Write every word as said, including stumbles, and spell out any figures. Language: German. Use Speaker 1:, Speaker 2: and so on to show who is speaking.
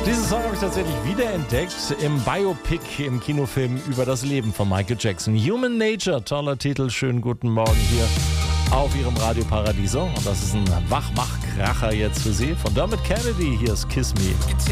Speaker 1: Diesen Song habe ich tatsächlich wiederentdeckt im Biopic, im Kinofilm über das Leben von Michael Jackson. Human Nature, toller Titel. Schönen guten Morgen hier auf Ihrem Radio Paradiso. Und das ist ein Wachmachkracher jetzt für Sie von Dermot Kennedy. Hier ist Kiss Me.